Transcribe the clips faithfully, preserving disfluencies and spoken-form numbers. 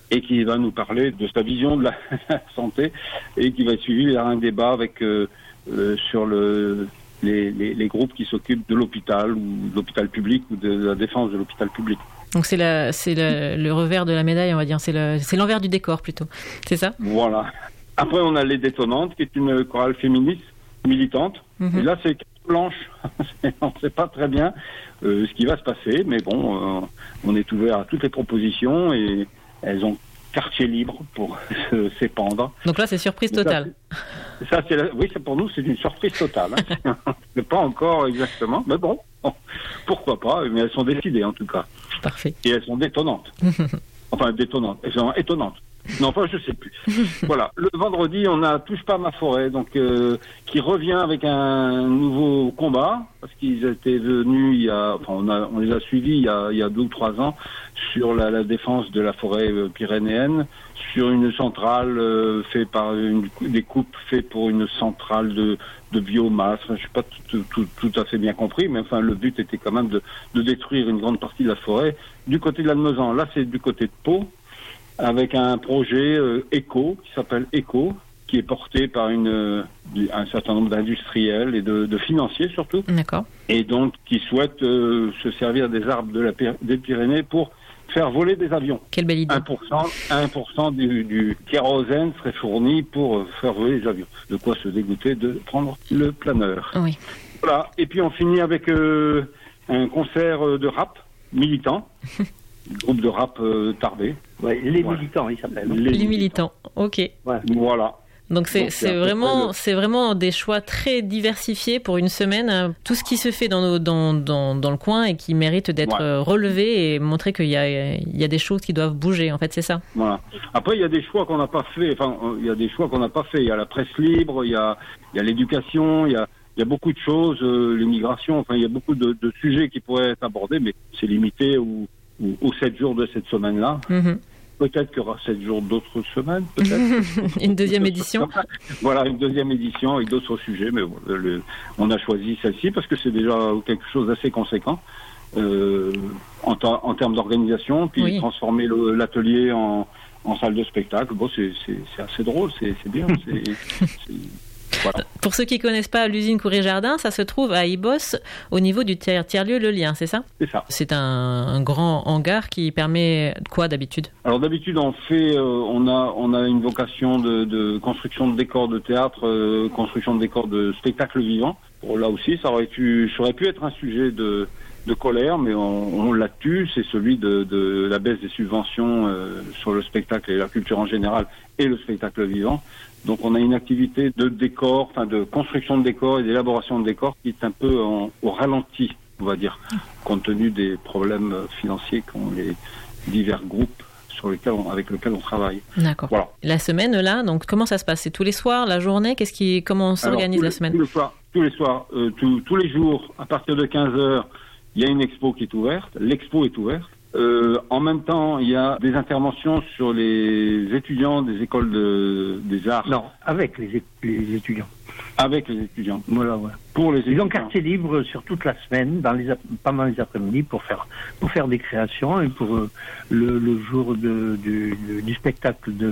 et qui va nous parler de sa vision de la santé et qui va être suivi par un débat avec euh, euh, sur le les, les, les groupes qui s'occupent de l'hôpital ou de l'hôpital public ou de la défense de l'hôpital public. Donc c'est, la, c'est le, le revers de la médaille, on va dire. C'est, le, c'est l'envers du décor plutôt. C'est ça ? Voilà. Après, on a Les Détonnantes, qui est une chorale féministe militante. Mm-hmm. Et là, c'est blanche. On ne sait pas très bien euh, ce qui va se passer, mais bon, euh, on est ouvert à toutes les propositions et elles ont quartier libre pour se, s'épandre. Donc là, c'est surprise totale. Ça, ça, c'est la, oui, c'est pour nous, c'est une surprise totale. Hein. Mais pas encore exactement, mais bon, bon, pourquoi pas, mais elles sont décidées en tout cas. Parfait. Et elles sont détonnantes. Enfin, détonnantes. Elles sont étonnantes. Non, enfin, je sais plus. Voilà. Le vendredi, on a Touche pas à ma forêt, donc euh, qui revient avec un nouveau combat parce qu'ils étaient venus il y a, enfin, on a, on les a suivis il y a, il y a deux ou trois ans sur la, la défense de la forêt euh, pyrénéenne, sur une centrale euh, faite par une, des coupes faites pour une centrale de, de biomasse. Enfin, je suis pas tout, tout, tout à fait bien compris, mais enfin, le but était quand même de, de détruire une grande partie de la forêt. Du côté de Lannemezan, là, c'est du côté de Pau, avec un projet euh, éco, qui s'appelle Éco, qui est porté par une, euh, un certain nombre d'industriels et de, de financiers surtout. D'accord. Et donc, qui souhaitent euh, se servir des arbres de la, des Pyrénées pour faire voler des avions. Quelle belle idée. un pour cent, un pour cent du, du kérosène serait fourni pour faire voler les avions. De quoi se dégoûter de prendre le planeur. Oui. Voilà. Et puis, on finit avec euh, un concert de rap militant. Groupe de rap euh, Tarbé. Ouais, les ouais. militants, ils s'appellent. Les, les militants. Ok. Ouais. Voilà. Donc c'est, Donc, c'est, vraiment, le... c'est vraiment des choix très diversifiés pour une semaine. Tout ce qui se fait dans, nos, dans, dans, dans le coin et qui mérite d'être ouais. relevé et montrer qu'il y a, il y a des choses qui doivent bouger. En fait, c'est ça. Voilà. Après, il y a des choix qu'on n'a pas fait. Enfin, il y a des choix qu'on n'a pas fait. Il y a la presse libre, il y a, il y a l'éducation, il y a, il y a beaucoup de choses, euh, l'immigration. Enfin, il y a beaucoup de, de sujets qui pourraient être abordés, mais c'est limité ou aux sept jours de cette semaine-là. Mm-hmm. Peut-être qu'il y aura sept jours d'autres semaines, peut-être. Une deuxième édition. Voilà, une deuxième édition avec d'autres sujets, mais bon, le, on a choisi celle-ci parce que c'est déjà quelque chose d'assez conséquent euh, en, ta, en termes d'organisation, puis oui. transformer le, l'atelier en, en salle de spectacle. Bon, c'est, c'est, c'est assez drôle, c'est, c'est bien. C'est, c'est... Voilà. Pour ceux qui ne connaissent pas l'usine Coury-Jardin, ça se trouve à Ibos, au niveau du tiers, tiers-lieu Le Lien, c'est ça ? C'est ça. C'est un, un grand hangar qui permet quoi d'habitude ? Alors d'habitude, on fait, euh, on a, on a une vocation de, de construction de décors de théâtre, euh, construction de décors de spectacle vivant. Bon, là aussi, ça aurait pu, ça aurait pu être un sujet de, de colère, mais on, on l'a tue. C'est celui de, de la baisse des subventions euh, sur le spectacle et la culture en général et le spectacle vivant. Donc on a une activité de décor, enfin de construction de décors et d'élaboration de décors qui est un peu en, au ralenti, on va dire, compte tenu des problèmes financiers qu'ont les divers groupes sur lesquels on, avec lesquels on travaille. D'accord. Voilà. La semaine là, donc comment ça se passe ? C'est tous les soirs, la journée ? Qu'est-ce qui, comment on s'organise Alors, la semaine ? Tous les soirs, tous les soirs, euh, tous, tous les jours, à partir de quinze heures, il y a une expo qui est ouverte. L'expo est ouverte. Euh, en même temps, il y a des interventions sur les étudiants des écoles de, des arts. Non, avec les, les étudiants. Avec les étudiants. Voilà, voilà. Pour les Ils étudiants. ont quartier libre sur toute la semaine, dans les, pendant les après-midi, pour faire, pour faire des créations et pour euh, le, le jour de, du, du spectacle de,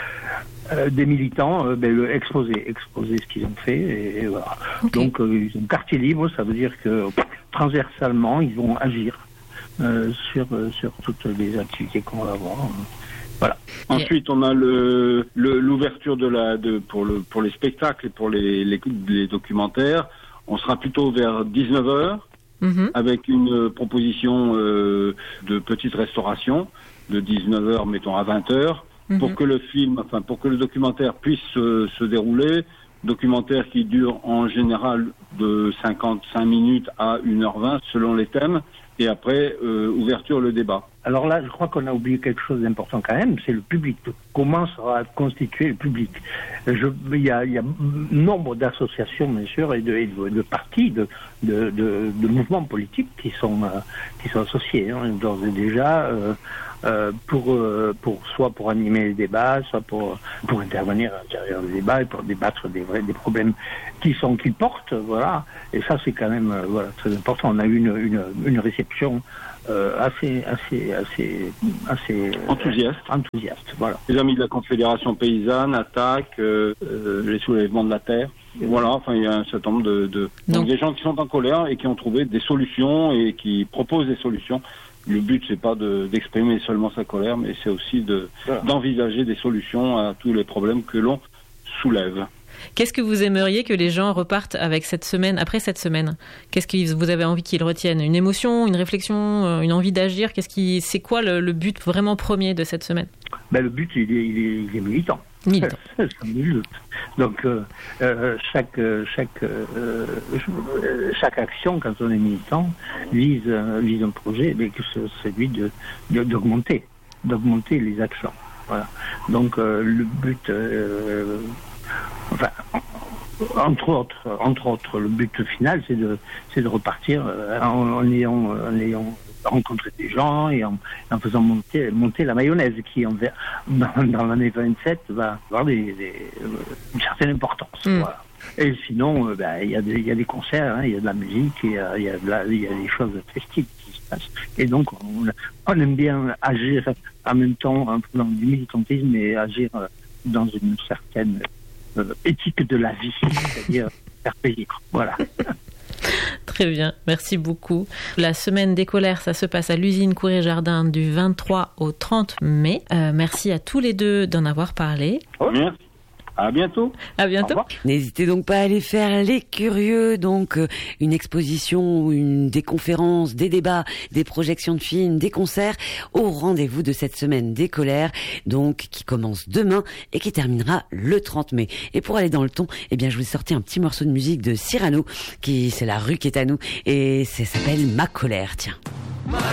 euh, des militants, euh, ben, le exposer, exposer ce qu'ils ont fait. Et, et voilà. Okay. Donc, euh, ils ont quartier libre, ça veut dire que transversalement, ils vont agir. Euh, sur, euh, sur toutes les activités qu'on va avoir. Voilà. Ensuite, on a le, le, l'ouverture de la, de, pour, le, pour les spectacles et pour les, les, les documentaires. On sera plutôt vers dix-neuf heures mm-hmm. avec une proposition euh, de petite restauration de dix-neuf heures, mettons à vingt heures, mm-hmm. pour que le film, enfin pour que le documentaire puisse euh, se dérouler. Documentaire qui dure en général de cinquante-cinq minutes à une heure vingt selon les thèmes. Et après, euh, ouverture, le débat. Alors là, je crois qu'on a oublié quelque chose d'important quand même, c'est le public. Comment sera constitué le public ? Je, il, y a, il y a nombre d'associations, bien sûr, et de, et de, de partis, de, de, de, de mouvements politiques qui sont, euh, qui sont associés. Hein. D'ores et déjà, euh, euh, pour euh, pour soit pour animer les débats, soit pour pour intervenir derrière les débats et pour débattre des vrais des problèmes qui sont qu'ils portent, voilà. Et ça c'est quand même euh, voilà très important. On a eu une une, une réception euh, assez assez assez assez enthousiaste. Euh, enthousiaste, voilà. Les amis de la Confédération paysanne, Attaque, euh, euh, les soulèvements de la terre. Voilà, enfin il y a un certain nombre de, de... Donc, donc des gens qui sont en colère et qui ont trouvé des solutions et qui proposent des solutions. Le but c'est pas de, d'exprimer seulement sa colère, mais c'est aussi de voilà. d'envisager des solutions à tous les problèmes que l'on soulève. Qu'est-ce que vous aimeriez que les gens repartent avec cette semaine, après cette semaine? Qu'est-ce que vous avez envie qu'ils retiennent? Une émotion, une réflexion, une envie d'agir? Qu'est-ce qui, c'est quoi le, le but vraiment premier de cette semaine? Ben, le but, il est, il est, il est militant. Militant. Donc, euh, euh, chaque, chaque, euh, chaque action, quand on est militant, vise, vise un projet, mais que c'est celui de, de, d'augmenter, d'augmenter les actions. Voilà. Donc, euh, le but... Euh, Enfin, entre autres, entre autres, le but final, c'est de, c'est de repartir euh, en, en, ayant, en ayant rencontré des gens et en, en faisant monter, monter la mayonnaise qui, en, dans, dans l'année vingt-sept, va avoir des, des, une certaine importance. Mm. Voilà. Et sinon, il euh, bah, y, y a des concerts, il hein, y a de la musique, il y a, y, a y a des choses festives qui se passent. Et donc, on, on aime bien agir en même temps, en faisant du militantisme et agir euh, dans une certaine Euh, éthique de la vie, c'est-à-dire faire payer. Voilà. Très bien, merci beaucoup. La semaine des colères, ça se passe à l'usine Courrier-Jardin du vingt-trois au trente mai. Euh, merci à tous les deux d'en avoir parlé. Oh, merci. À bientôt. À bientôt. N'hésitez donc pas à aller faire les curieux, donc euh, une exposition, une, des conférences, des débats, des projections de films, des concerts au rendez-vous de cette semaine des colères, donc qui commence demain et qui terminera le trente mai. Et pour aller dans le ton, eh bien je vous ai sorti un petit morceau de musique de Cyrano, qui c'est la rue qui est à nous et ça s'appelle Ma colère. Tiens.